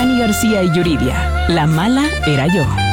Dani García y Yuridia. La mala era yo.